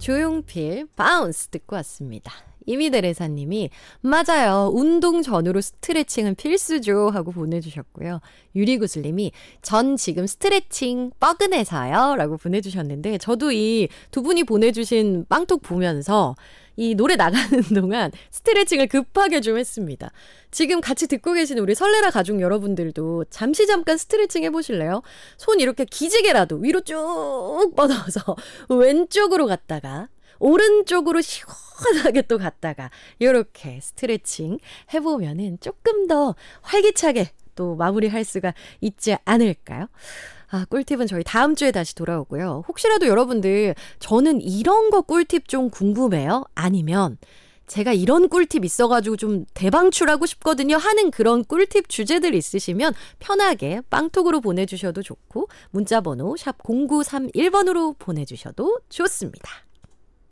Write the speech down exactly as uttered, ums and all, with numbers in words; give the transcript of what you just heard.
조용필 바운스 듣고 왔습니다. 이미대레사님이 맞아요. 운동 전후로 스트레칭은 필수죠 하고 보내주셨고요. 유리구슬님이 전 지금 스트레칭 뻐근해서요 라고 보내주셨는데 저도 이 두 분이 보내주신 빵톡 보면서 이 노래 나가는 동안 스트레칭을 급하게 좀 했습니다. 지금 같이 듣고 계신 우리 설레라 가족 여러분들도 잠시 잠깐 스트레칭 해보실래요? 손 이렇게 기지개라도 위로 쭉 뻗어서 왼쪽으로 갔다가 오른쪽으로 시원하게 또 갔다가 이렇게 스트레칭 해보면은 조금 더 활기차게 또 마무리할 수가 있지 않을까요? 아, 꿀팁은 저희 다음 주에 다시 돌아오고요. 혹시라도 여러분들 저는 이런 거 꿀팁 좀 궁금해요? 아니면 제가 이런 꿀팁 있어가지고 좀 대방출하고 싶거든요 하는 그런 꿀팁 주제들 있으시면 편하게 빵톡으로 보내주셔도 좋고 문자번호 샵 공구삼일 번으로 보내주셔도 좋습니다.